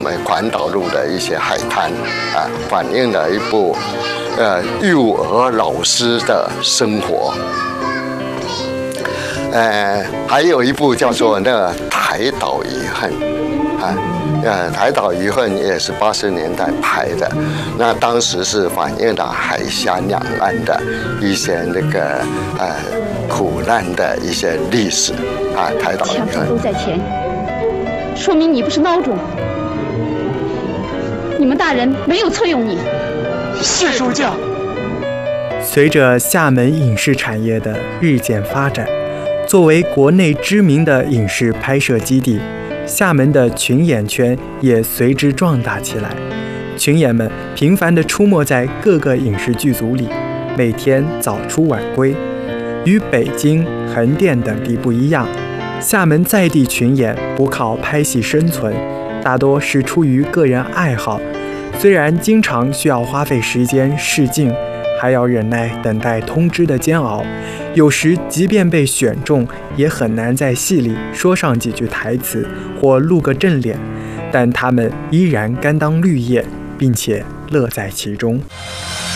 环岛路的一些海滩啊，反映了一部幼儿老师的生活。还有一部叫做那个《台岛遗恨》啊，《台岛遗恨》也是80年代拍的，那当时是反映了海峡两岸的一些那个苦难的一些历史啊，《台岛遗恨》 都在前，说明你不是孬种。你们大人没有册用你。 是主教。 随着厦门影视产业的日渐发展，作为国内知名的影视拍摄基地，厦门的群演圈也随之壮大起来。群演们频繁地出没在各个影视剧组里，每天早出晚归。与北京、横店等地不一样，厦门在地群演不靠拍戏生存，大多是出于个人爱好。虽然经常需要花费时间试镜，还要忍耐等待通知的煎熬，有时即便被选中，也很难在戏里说上几句台词或露个正脸，但他们依然甘当绿叶，并且乐在其中。